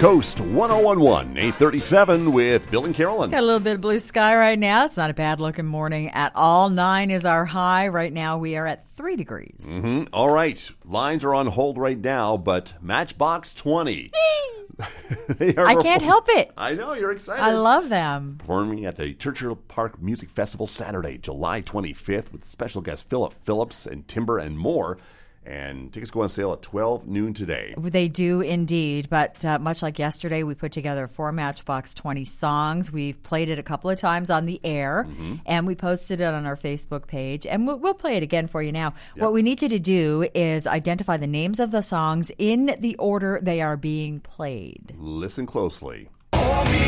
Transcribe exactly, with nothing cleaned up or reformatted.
Coast one oh one one, eight thirty-seven with Bill and Carolyn. Got a little bit of blue sky right now. It's not a bad looking morning at all. Nine is our high. Right now we are at three degrees. Mm-hmm. All right. Lines are on hold right now, but Matchbox twenty. they are I can't help it. I know, you're excited. I love them. Performing at the Churchill Park Music Festival Saturday, July twenty-fifth, with special guest Philip Phillips and Timber and more. And tickets go on sale at twelve noon today. They do indeed, but uh, much like yesterday, we put together four Matchbox twenty songs. We've played it a couple of times on the air, mm-hmm. and we posted it on our Facebook page, and we'll, we'll play it again for you now. Yep. What we need you to do is identify the names of the songs in the order they are being played. Listen closely.